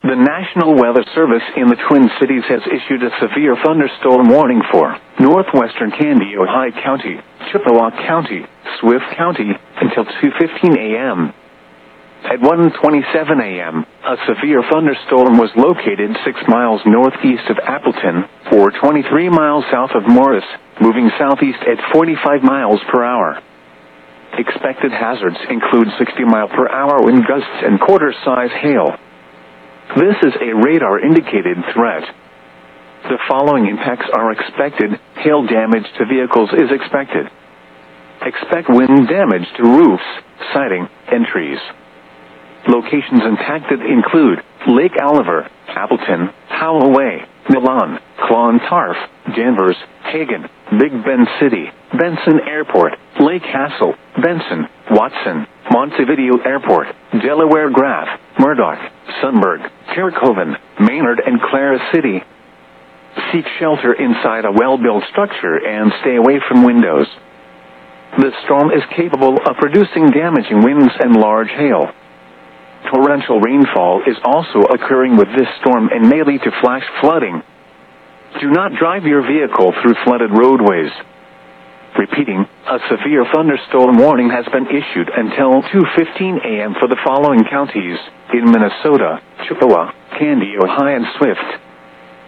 The National Weather Service in the Twin Cities has issued a severe thunderstorm warning for northwestern Candy, Ojai County, Chippewa County, Swift County, until 2:15 a.m. At 1:27 a.m., a severe thunderstorm was located 6 miles northeast of Appleton, or 23 miles south of Morris, moving southeast at 45 miles per hour. Expected hazards include 60-mile-per-hour wind gusts and quarter-size hail. This is a radar-indicated threat. The following impacts are expected. Hail damage to vehicles is expected. Expect wind damage to roofs, siding, and trees. Locations impacted include Lake Oliver, Appleton, Howell Way, Milan, Clontarf, Danvers, Hagen, Big Bend City, Benson Airport, Lake Hassel, Benson, Watson, Montevideo Airport, Delaware Graph, Murdoch, Sunburg, Caracoven, Maynard, and Clara City. Seek shelter inside a well-built structure and stay away from windows. The storm is capable of producing damaging winds and large hail. Torrential rainfall is also occurring with this storm and may lead to flash flooding. Do not drive your vehicle through flooded roadways. Repeating, a severe thunderstorm warning has been issued until 2:15 a.m. for the following counties in Minnesota, Chippewa, Candy, Ojai, and Swift.